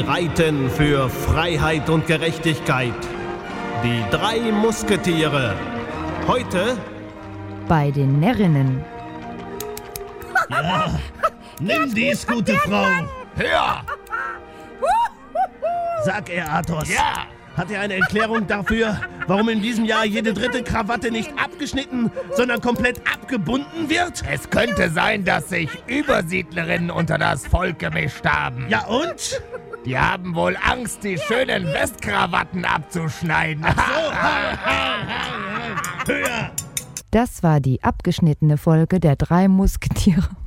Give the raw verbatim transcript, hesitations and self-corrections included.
reiten für Freiheit und Gerechtigkeit. Die drei Musketiere. Heute bei den Närrinnen. Ja, nimm dies, gute Frau. Hör! Sag er, Athos. Ja! Hat er eine Erklärung dafür, warum in diesem Jahr jede dritte Krawatte nicht abgeschnitten, sondern komplett abgebunden wird? Es könnte sein, dass sich Übersiedlerinnen unter das Volk gemischt haben. Ja und? Die haben wohl Angst, die schönen Westkrawatten abzuschneiden. Höher! Das war die abgeschnittene Folge der drei Musketiere.